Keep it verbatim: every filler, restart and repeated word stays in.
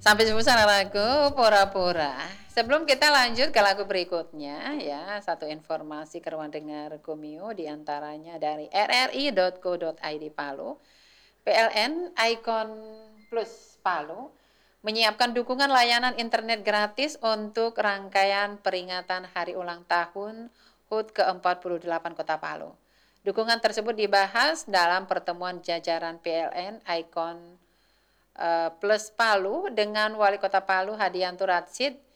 Sampai sebutan lagu pura-pura. Sebelum kita lanjut ke lagu berikutnya ya, satu informasi ke ruang dengar Gomio diantaranya dari r r i dot co dot i d Palu. P L N Icon Plus Palu menyiapkan dukungan layanan internet gratis untuk rangkaian peringatan hari ulang tahun H U T ke empat puluh delapan Kota Palu. Dukungan tersebut dibahas dalam pertemuan jajaran P L N Icon Plus Palu dengan Wali Kota Palu Hadianto Ratsid